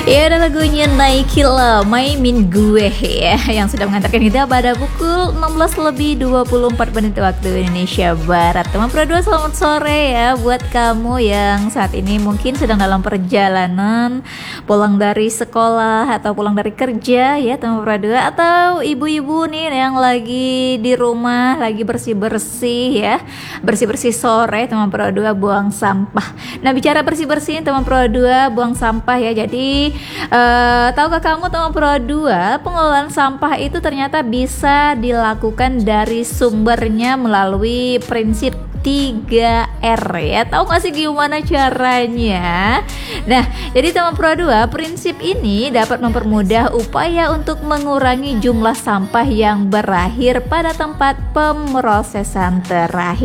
Ya ada lagunya Naikila Mainin Gue ya, yang sudah mengantarkan kita pada pukul 16:24 waktu Indonesia Barat. Teman Pro 2, selamat sore ya buat kamu yang saat ini mungkin sedang dalam perjalanan pulang dari sekolah atau pulang dari kerja ya teman Pro 2, atau ibu-ibu nih yang lagi di rumah lagi bersih-bersih ya, bersih-bersih sore teman Pro 2, buang sampah. Nah, bicara bersih-bersih teman Pro 2, buang sampah ya. Jadi tahukah kamu teman Pro 2, pengelolaan sampah itu ternyata bisa dilakukan dari sumbernya melalui prinsip 3R ya. Tahu gak sih gimana caranya? Nah, jadi teman Pro 2, prinsip ini dapat mempermudah upaya untuk mengurangi jumlah sampah yang berakhir pada tempat pemrosesan terakhir.